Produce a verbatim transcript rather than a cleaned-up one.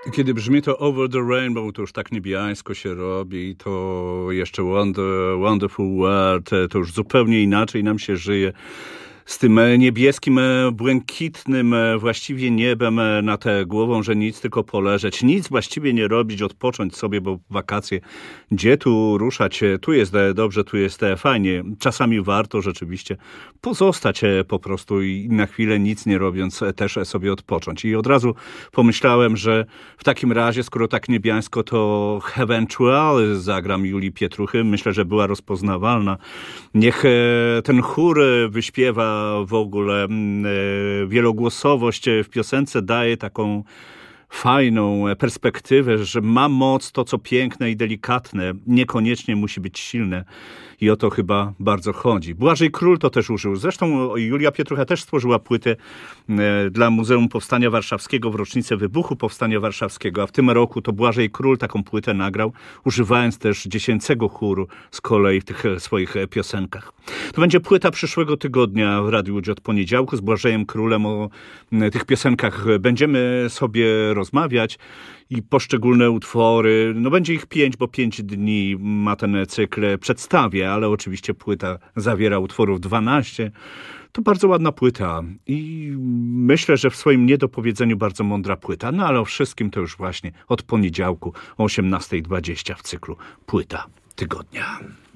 Kiedy brzmi to Over the Rainbow, to już tak niebiańsko się robi, to jeszcze Wonder, Wonderful World, to już zupełnie inaczej nam się żyje. Z tym niebieskim, błękitnym właściwie niebem nad głową, że nic, tylko poleżeć, nic właściwie nie robić, odpocząć sobie, bo wakacje, gdzie tu ruszać, tu jest dobrze, tu jest fajnie. Czasami warto rzeczywiście pozostać po prostu i na chwilę nic nie robiąc też sobie odpocząć. I od razu pomyślałem, że w takim razie, skoro tak niebiańsko, to Eventual zagram Julii Pietruchy. Myślę, że była rozpoznawalna. Niech ten chór wyśpiewa w ogóle wielogłosowość w piosence daje taką fajną perspektywę, że ma moc to, co piękne i delikatne, niekoniecznie musi być silne. I o to chyba bardzo chodzi. Błażej Król to też użył. Zresztą Julia Pietrucha też stworzyła płytę dla Muzeum Powstania Warszawskiego w rocznicę wybuchu Powstania Warszawskiego, a w tym roku to Błażej Król taką płytę nagrał, używając też dziesięcego chóru z kolei w tych swoich piosenkach. To będzie płyta przyszłego tygodnia w Radiu Łódź od poniedziałku z Błażejem Królem. O tych piosenkach będziemy sobie rozmawiać i poszczególne utwory, no będzie ich pięć, bo pięć dni ma ten cykl, przedstawię, ale oczywiście płyta zawiera utworów dwanaście. To bardzo ładna płyta i myślę, że w swoim niedopowiedzeniu bardzo mądra płyta, no ale o wszystkim to już właśnie od poniedziałku o osiemnasta dwadzieścia w cyklu Płyta Tygodnia.